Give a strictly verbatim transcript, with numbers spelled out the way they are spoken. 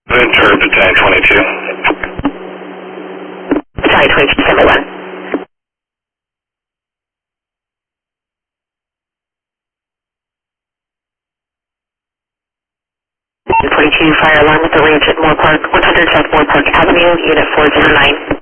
Ventura, Battalion twenty-two. Battalion twenty-two, December one. forty-two, fire alarm with the range at Moore Park, one hundred South Moore Park Avenue, Unit four zero nine.